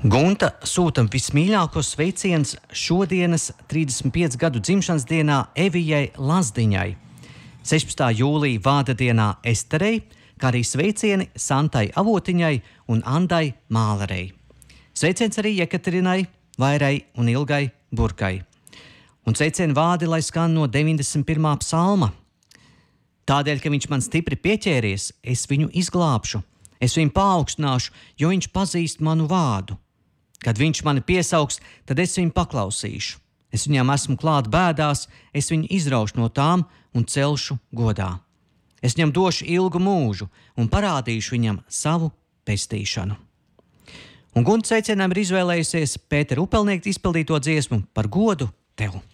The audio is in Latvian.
Gunta sūta vismīļākos sveicienus šodienas 35 gadu dzimšanas dienā Evijai Lazdiņai, 16. jūlija vārda dienā Esterei, kā arī sveicieni Santai Avotiņai un Andai Mālerei. Sveiciens arī Jekaterinai, Vairai un Ilgai Burkai. Un sveicienu vārdi, lai skan no 91. psalma. Tādēļ, ka viņš man stipri pieķēries, es viņu izglābšu, es viņu paaugstināšu, jo viņš pazīst manu vārdu. Kad viņš mani piesauks, tad es viņu paklausīšu. Es viņam esmu klāt bēdās, es viņu izraušu no tām un celšu godā. Es viņam došu ilgu mūžu un parādīšu viņam savu pestīšanu. Un Gunta sveicienām ir izvēlējusies Pētera Upelnieka izpildīto dziesmu Par godu tev.